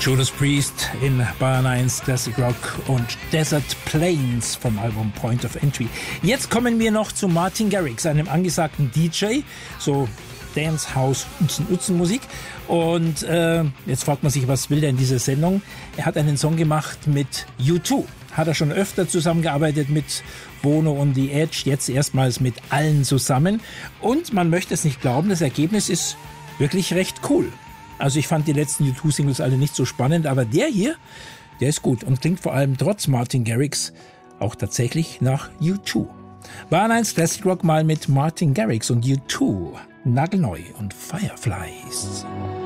Judas Priest in Bayern 1 Classic Rock und Desert Plains vom Album Point of Entry. Jetzt kommen wir noch zu Martin Garrix, einem angesagten DJ, so Dance, House, Musik. Und jetzt fragt man sich, was will der in dieser Sendung? Er hat einen Song gemacht mit U2. Hat er schon öfter zusammengearbeitet mit Bono und The Edge, jetzt erstmals mit allen zusammen. Und man möchte es nicht glauben, das Ergebnis ist wirklich recht cool. Also ich fand die letzten U2-Singles alle nicht so spannend, aber der hier, der ist gut und klingt vor allem trotz Martin Garrix auch tatsächlich nach U2. Bayern 1 Classic Rock mal mit Martin Garrix und U2, nagelneu und Fireflies.